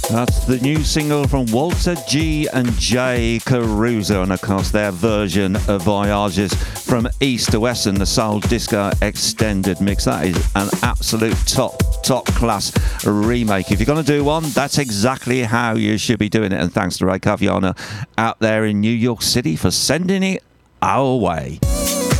That's the new single from Walter G and Jay Caruso, and of course their version of Voyages from East to West and the Soul Disco Extended Mix. That is an absolute top class remake. If you're going to do one, that's exactly how you should be doing it. And thanks to Ray Caviano out there in New York City for sending it our way.